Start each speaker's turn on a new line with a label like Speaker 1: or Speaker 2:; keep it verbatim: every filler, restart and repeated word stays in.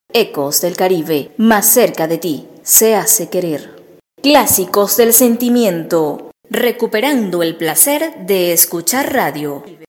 Speaker 1: Ecos del Caribe, más cerca de ti, se hace querer. Clásicos del sentimiento, recuperando el placer de escuchar radio.